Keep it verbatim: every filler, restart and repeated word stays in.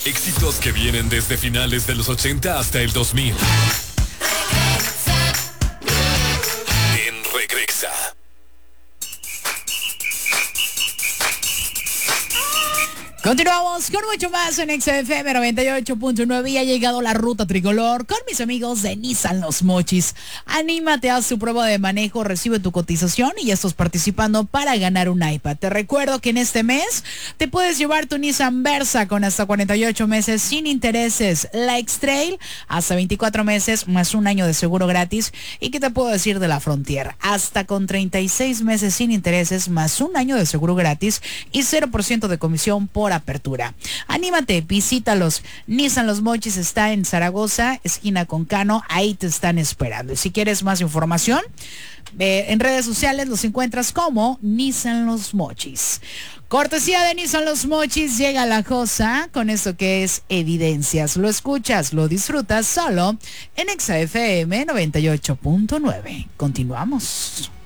Éxitos que vienen desde finales de los ochenta hasta el dos mil. En Regresa. Continuamos con mucho más en X F M noventa y ocho punto nueve y ha llegado la ruta tricolor con mis amigos de Nissan Los Mochis. Anímate a su prueba de manejo, recibe tu cotización y ya estás participando para ganar un iPad. Te recuerdo que en este mes te puedes llevar tu Nissan Versa con hasta cuarenta y ocho meses sin intereses, la X-Trail hasta veinticuatro meses más un año de seguro gratis y ¿qué te puedo decir de la Frontier? Hasta con treinta y seis meses sin intereses más un año de seguro gratis y cero por ciento de comisión por apertura. Anímate, visítalos. Nissan Los Mochis está en Zaragoza, esquina con Cano, ahí te están esperando. Y si quieres más información, eh, en redes sociales los encuentras como Nissan Los Mochis. Cortesía de Nissan Los Mochis, llega la cosa con esto que es Evidencias. Lo escuchas, lo disfrutas solo en X F M noventa y ocho punto nueve. Continuamos.